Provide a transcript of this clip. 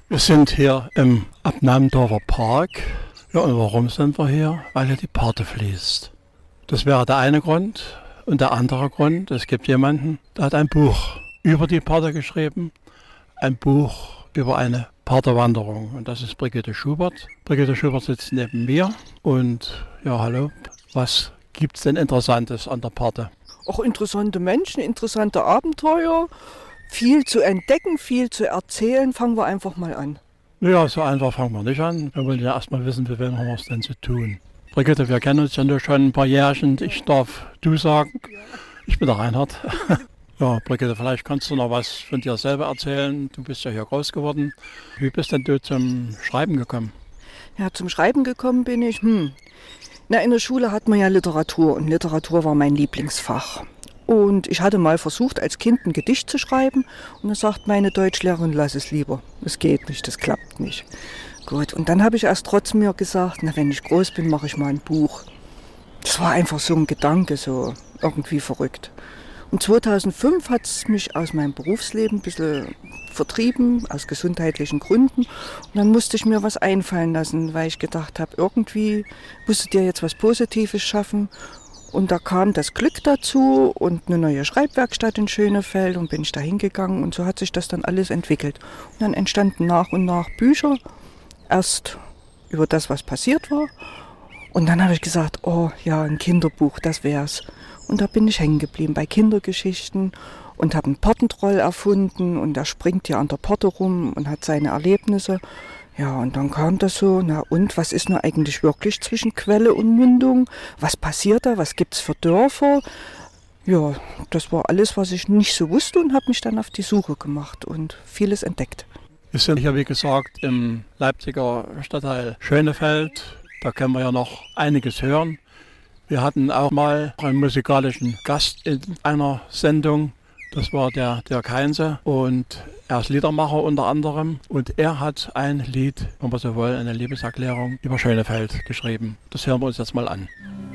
Wir sind hier im Abnamdorfer Park. Ja, und warum sind wir hier? Weil hier die Parthe fließt. Das wäre der eine Grund. Und der andere Grund, es gibt jemanden, der hat ein Buch über die Parthe geschrieben. Ein Buch über eine Partherwanderung. Und das ist Brigitte Schubert. Brigitte Schubert sitzt neben mir. Und ja, hallo, was gibt es denn Interessantes an der Parthe? Auch interessante Menschen, interessante Abenteuer. Viel zu entdecken, viel zu erzählen. Fangen wir einfach mal an. Ja, so einfach fangen wir nicht an. Wir wollen ja erstmal wissen, mit wem haben wir es denn zu tun. Brigitte, wir kennen uns ja nur schon ein paar Jährchen. Ich darf du sagen. Ich bin der Reinhard. Ja, Brigitte, vielleicht kannst du noch was von dir selber erzählen. Du bist ja hier groß geworden. Wie bist denn du zum Schreiben gekommen? Ja, zum Schreiben gekommen bin ich. In der Schule hat man ja Literatur und Literatur war mein Lieblingsfach. Und ich hatte mal versucht, als Kind ein Gedicht zu schreiben und dann sagt meine Deutschlehrerin, lass es lieber. Es geht nicht, das klappt nicht. Gut, und dann habe ich erst trotzdem mir gesagt, na, wenn ich groß bin, mache ich mal ein Buch. Das war einfach so ein Gedanke, so irgendwie verrückt. Und 2005 hat es mich aus meinem Berufsleben ein bisschen vertrieben, aus gesundheitlichen Gründen. Und dann musste ich mir was einfallen lassen, weil ich gedacht habe, irgendwie musst du dir jetzt was Positives schaffen. Und da kam das Glück dazu und eine neue Schreibwerkstatt in Schönefeld und bin ich da hingegangen und so hat sich das dann alles entwickelt. Und dann entstanden nach und nach Bücher, erst über das, was passiert war. Und dann habe ich gesagt, oh ja, ein Kinderbuch, das wär's. Und da bin ich hängen geblieben bei Kindergeschichten und habe einen Portentroll erfunden und der springt ja an der Porte rum und hat seine Erlebnisse. Ja, und dann kam das so, na und, was ist nur eigentlich wirklich zwischen Quelle und Mündung? Was passiert da? Was gibt's für Dörfer? Ja, das war alles, was ich nicht so wusste und habe mich dann auf die Suche gemacht und vieles entdeckt. Wir sind hier, wie gesagt, im Leipziger Stadtteil Schönefeld. Da können wir ja noch einiges hören. Wir hatten auch mal einen musikalischen Gast in einer Sendung. Das war der Dirk Heinze und er ist Liedermacher unter anderem. Und er hat ein Lied, wenn wir so wollen, eine Liebeserklärung über Schönefeld geschrieben. Das hören wir uns jetzt mal an.